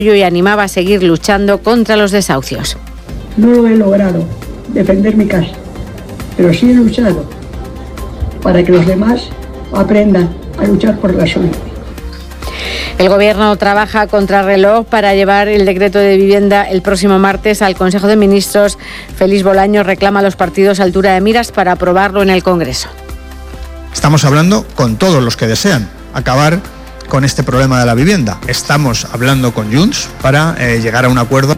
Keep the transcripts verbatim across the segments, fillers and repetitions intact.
y animaba a seguir luchando contra los desahucios. No lo he logrado, defender mi casa, pero sí he luchado para que los demás aprendan a luchar por la suya. El Gobierno trabaja a contrarreloj para llevar el decreto de vivienda el próximo martes al Consejo de Ministros. Félix Bolaños reclama a los partidos altura de miras para aprobarlo en el Congreso. Estamos hablando con todos los que desean acabar con este problema de la vivienda. Estamos hablando con Junts para eh, llegar a un acuerdo.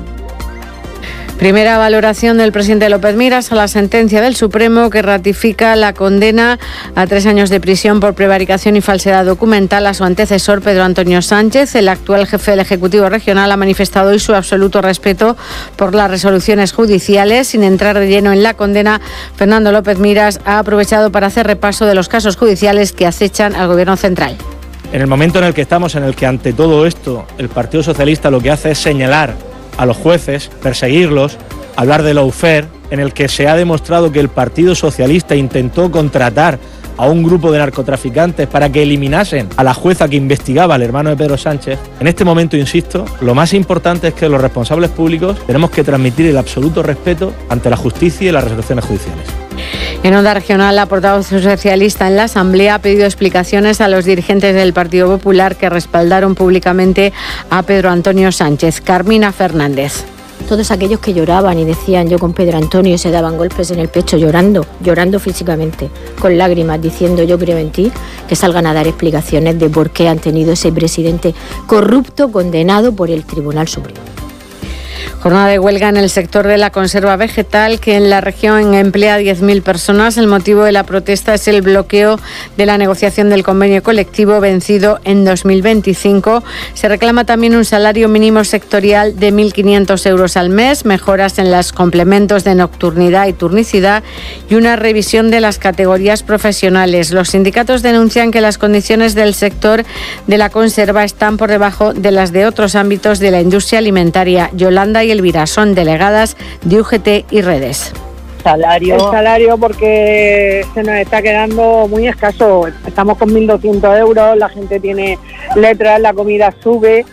Primera valoración del presidente López Miras a la sentencia del Supremo que ratifica la condena a tres años de prisión por prevaricación y falsedad documental a su antecesor Pedro Antonio Sánchez. El actual jefe del Ejecutivo Regional ha manifestado hoy su absoluto respeto por las resoluciones judiciales. Sin entrar de lleno en la condena, Fernando López Miras ha aprovechado para hacer repaso de los casos judiciales que acechan al Gobierno central. En el momento en el que estamos, en el que ante todo esto el Partido Socialista lo que hace es señalar a los jueces, perseguirlos, hablar de lawfare, en el que se ha demostrado que el Partido Socialista intentó contratar a un grupo de narcotraficantes para que eliminasen a la jueza que investigaba al hermano de Pedro Sánchez. En este momento, insisto, lo más importante es que los responsables públicos tenemos que transmitir el absoluto respeto ante la justicia y las resoluciones judiciales. En Onda Regional, la portavoz socialista en la Asamblea ha pedido explicaciones a los dirigentes del Partido Popular que respaldaron públicamente a Pedro Antonio Sánchez. Carmina Fernández. Todos aquellos que lloraban y decían yo con Pedro Antonio, se daban golpes en el pecho llorando, llorando físicamente, con lágrimas, diciendo yo creo en ti, que salgan a dar explicaciones de por qué han tenido ese presidente corrupto condenado por el Tribunal Supremo. Jornada de huelga en el sector de la conserva vegetal, que en la región emplea diez mil personas. El motivo de la protesta es el bloqueo de la negociación del convenio colectivo vencido en dos mil veinticinco. Se reclama también un salario mínimo sectorial de mil quinientos euros al mes, mejoras en los complementos de nocturnidad y turnicidad y una revisión de las categorías profesionales. Los sindicatos denuncian que las condiciones del sector de la conserva están por debajo de las de otros ámbitos de la industria alimentaria. Yolanda y Elvira son delegadas de U G T y Redes. Salario. El salario porque se nos está quedando muy escaso. Estamos con mil doscientos euros, la gente tiene letras, la comida sube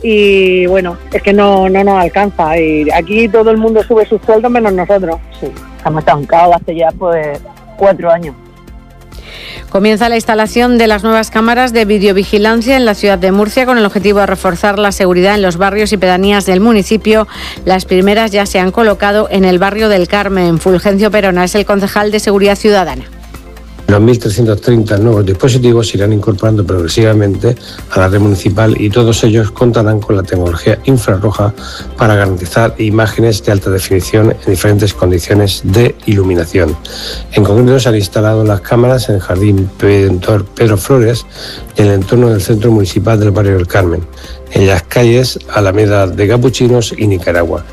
y bueno, es que no, no nos alcanza. Y aquí todo el mundo sube sus sueldos menos nosotros. Sí, estamos estancados hace ya pues cuatro años. Comienza la instalación de las nuevas cámaras de videovigilancia en la ciudad de Murcia con el objetivo de reforzar la seguridad en los barrios y pedanías del municipio. Las primeras ya se han colocado en el barrio del Carmen. Fulgencio Perona es el concejal de Seguridad Ciudadana. Los mil trescientos treinta nuevos dispositivos se irán incorporando progresivamente a la red municipal y todos ellos contarán con la tecnología infrarroja para garantizar imágenes de alta definición en diferentes condiciones de iluminación. En concreto, se han instalado las cámaras en el Jardín Pedro Flores y en el entorno del centro municipal del barrio del Carmen, en las calles Alameda de Capuchinos y Nicaragua.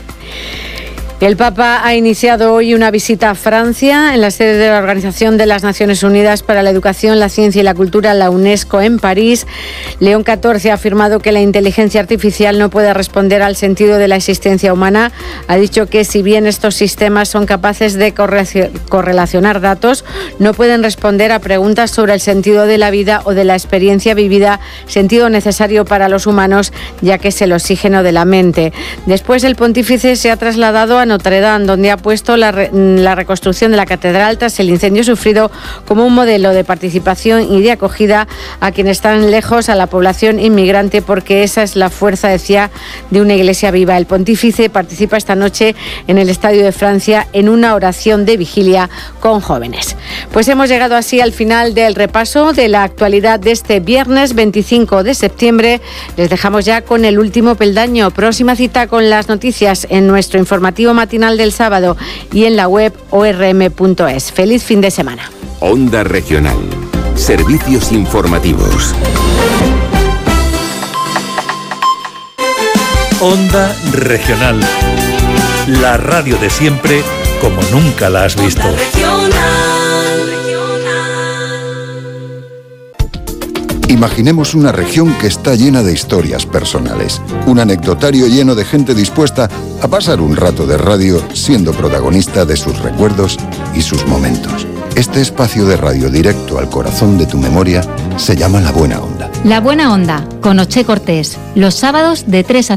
El Papa ha iniciado hoy una visita a Francia en la sede de la Organización de las Naciones Unidas para la Educación, la Ciencia y la Cultura, la UNESCO, en París. León catorce ha afirmado que la inteligencia artificial no puede responder al sentido de la existencia humana. Ha dicho que si bien estos sistemas son capaces de correlacionar datos, no pueden responder a preguntas sobre el sentido de la vida o de la experiencia vivida, sentido necesario para los humanos, ya que es el oxígeno de la mente. Después, el pontífice se ha trasladado a Notre Dame, donde ha puesto la, re, la reconstrucción de la catedral tras el incendio sufrido como un modelo de participación y de acogida a quienes están lejos, a la población inmigrante, porque esa es la fuerza, decía, de una iglesia viva. El pontífice participa esta noche en el Estadio de Francia en una oración de vigilia con jóvenes. Pues hemos llegado así al final del repaso de la actualidad de este viernes veinticinco de septiembre. Les dejamos ya con el último peldaño. Próxima cita con las noticias en nuestro informativo matinal del sábado y en la web o r m punto es. Feliz fin de semana. Onda Regional. Servicios informativos. Onda Regional. La radio de siempre como nunca la has visto. Imaginemos una región que está llena de historias personales, un anecdotario lleno de gente dispuesta a pasar un rato de radio siendo protagonista de sus recuerdos y sus momentos. Este espacio de radio directo al corazón de tu memoria se llama La Buena Onda. La Buena Onda, con Oche Cortés, los sábados de tres a